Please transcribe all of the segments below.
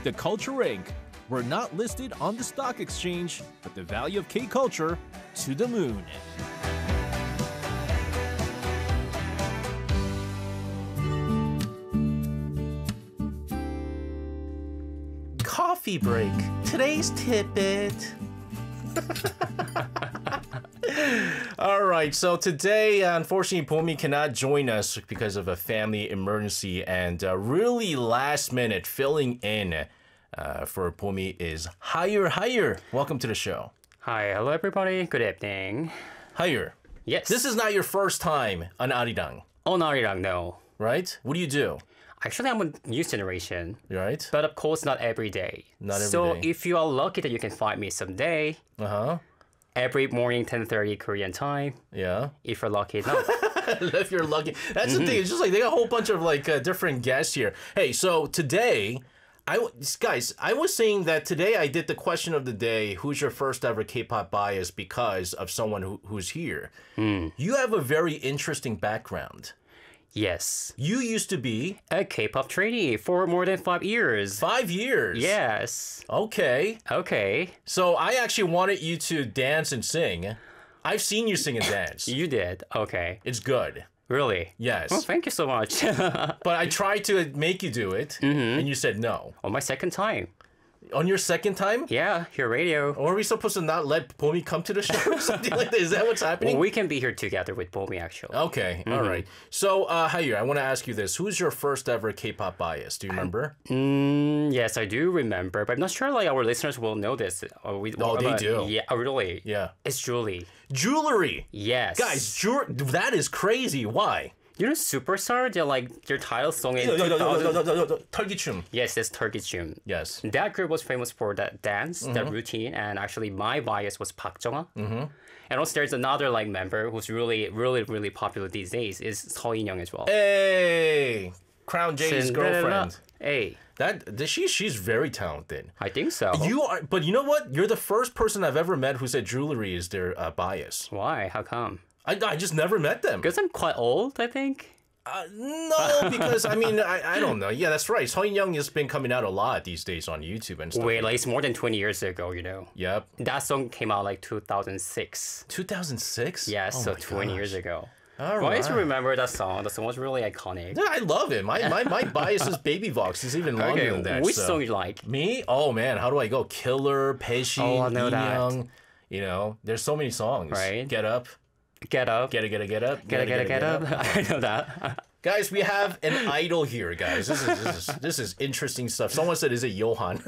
The Culture Inc. We're not listed on the stock exchange, but the value of K-Culture to the moon. Coffee break. Today's tidbit. All right, so today, unfortunately, Pomi cannot join us because of a family emergency, and really last minute filling in for Pomi is Higher. Welcome to the show. Hi, hello everybody. Good evening. Higher. Yes. This is not your first time on Arirang, Oh, Narirang, no. right? What do you do? Actually, I'm a new generation, Right? but of course not every day. Not every so day. if you are lucky that you can find me someday, Uh-huh. every morning 10:30 Korean time, Yeah. if you're lucky enough. If you're lucky. That's the thing. It's just like they got a whole bunch of like different guests here. Hey, so today, guys, I was saying that today I did the question of the day, who's your first ever K-pop bias, because of someone who's here. You have a very interesting background. Yes. You used to be A K-pop trainee for more than 5 years. 5 years. Yes. Okay. Okay. So I actually wanted you to dance and sing. I've seen you sing and dance. You did. Okay. It's good. Really? Yes. Oh, thank you so much. But I tried to make you do it, and you said no. On my second time. On your second time? Yeah, your radio. Or are we supposed to not let Pomi come to the show or something like that? Is that what's happening? Well, we can be here together with Bomi, actually. Okay, all right. So, Haiyu, I want to ask you this. Who's your first ever K-pop bias? Do you remember? Yes, I do remember, but I'm not sure like our listeners will know this. They do. Yeah, oh, really? Yeah. It's Julie. Jewelry. Yes. Guys, that is crazy. Why? You know Superstar? They're like, their title song in 털기춤. Yes, it's Turkish June. Yes. That group was famous for that dance, that routine, and actually my bias was Park Jong-ah. And also there's another like member who's really popular these days is Seo In-young as well. Hey, Crown J's Cinderella. girlfriend. Hey, She's very talented. I think so. But you know what? You're the first person I've ever met who said jewelry is their bias. Why? How come? I just never met them. Because I'm quite old, I think. No, because I mean, I don't know. Yeah, that's right. Seo In-young has been coming out a lot these days on YouTube and stuff. Wait, like it's more than 20 years ago, you know. Yep. That song came out like 2006. 2006? Yes, Oh so my 20 gosh. years ago. All Why do you right. remember that song? The song was really iconic. Yeah, I love it. My bias is Baby Vox. It's even longer than that. which so. song you like? Me? Oh man, how do I go? Killer, Pesci, Oh, I know that. In-young. You know, there's so many songs. Right. Get up. Get up. Get up. Get up. I know that. Guys, we have an idol here, guys. This is interesting stuff. Someone said, "Is it Johan?"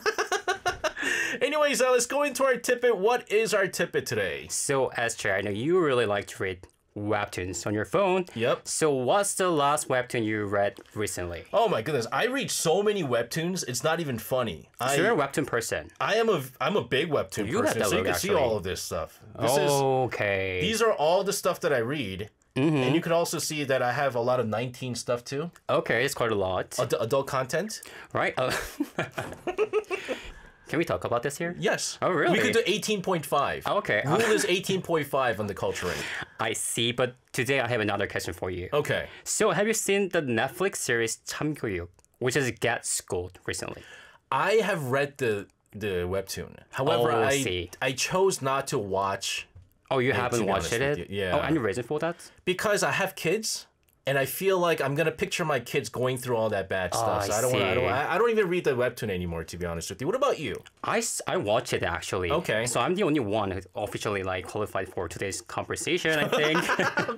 Anyways, let's go into our tidbit. What is our tidbit today? So, Esther, I know you really like to read webtoons on your phone. Yep. So, what's the last webtoon you read recently? Oh my goodness, I read so many webtoons. It's not even funny. So you're a webtoon person. I'm a big webtoon You read person, that so you book, can see actually. all of this stuff. Okay. These are all the stuff that I read. And you can also see that I have a lot of 19 stuff too. Okay, it's quite a lot. Adult content. Right? Can we talk about this here? Yes. Oh, really? We could do 18.5. Okay. Rule is 18.5 on the culture rate. I see, but today I have another question for you. Okay. So, have you seen the Netflix series 참교육, which is Get Schooled recently? I have read the webtoon. However, Oh, I see. I chose not to watch Oh, you to haven't be watched honest it? with you, yeah. Oh, any reason for that? because I have kids. And I feel like I'm gonna picture my kids going through all that bad stuff. I So I don't want. see. I don't even read the webtoon anymore, to be honest with you. What about you? I watched it actually. Okay. So I'm the only one who officially like qualified for today's conversation, I think.